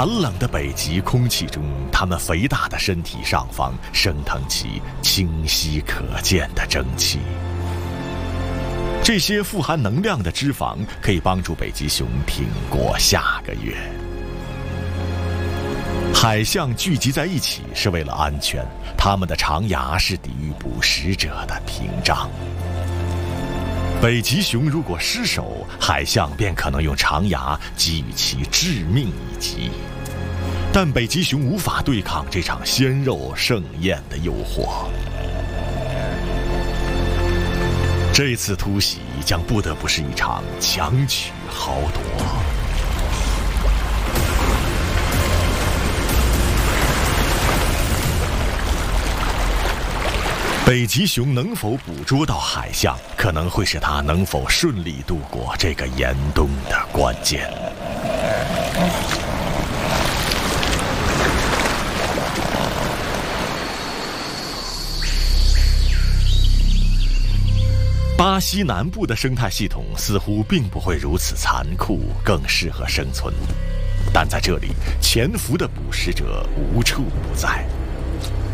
寒冷的北极空气中，它们肥大的身体上方升腾起清晰可见的蒸汽。这些富含能量的脂肪可以帮助北极熊挺过下个月。海象聚集在一起是为了安全，它们的长牙是抵御捕食者的屏障。北极熊如果失手，海象便可能用长牙给予其致命一击。但北极熊无法对抗这场鲜肉盛宴的诱惑。这次突袭将不得不是一场强取豪夺。北极熊能否捕捉到海象，可能会是它能否顺利度过这个严冬的关键。巴西南部的生态系统似乎并不会如此残酷，更适合生存。但在这里，潜伏的捕食者无处不在。